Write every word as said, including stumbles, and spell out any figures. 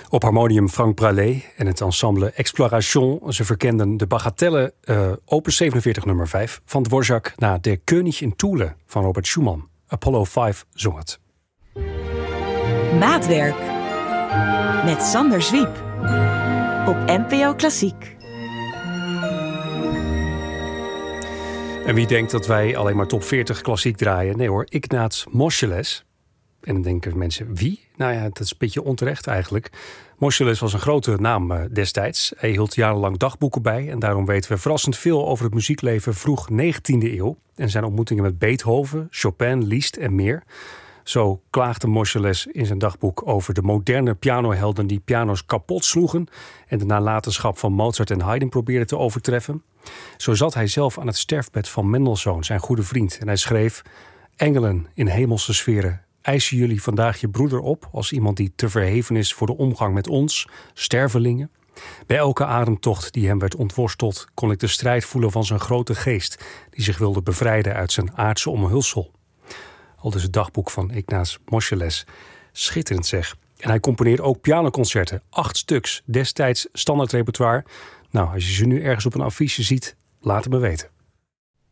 Op harmonium Frank Bralé en het ensemble Exploration. Ze verkenden de bagatelle uh, opus zevenenveertig nummer vijf van Dvorak na De König in Thule van Robert Schumann. Apollo vijf zong het. Maatwerk met Sander Zwiep op N P O Klassiek. En wie denkt dat wij alleen maar top veertig klassiek draaien? Nee hoor, Ignaz Moscheles. En dan denken mensen, wie? Nou ja, dat is een beetje onterecht eigenlijk. Moscheles was een grote naam uh, destijds. Hij hield jarenlang dagboeken bij. En daarom weten we verrassend veel over het muziekleven vroeg negentiende eeuw. En zijn ontmoetingen met Beethoven, Chopin, Liszt en meer. Zo klaagde Moscheles in zijn dagboek over de moderne pianohelden die piano's kapot sloegen en de nalatenschap van Mozart en Haydn probeerden te overtreffen. Zo zat hij zelf aan het sterfbed van Mendelssohn, zijn goede vriend. En hij schreef: engelen in hemelse sferen, eisen jullie vandaag je broeder op als iemand die te verheven is voor de omgang met ons, stervelingen? Bij elke ademtocht die hem werd ontworsteld kon ik de strijd voelen van zijn grote geest die zich wilde bevrijden uit zijn aardse omhulsel. Al dus het dagboek van Ignaz Moscheles. Schitterend zeg. En hij componeert ook pianoconcerten. Acht stuks. Destijds standaardrepertoire. Nou, als je ze nu ergens op een affiche ziet, laat het me weten.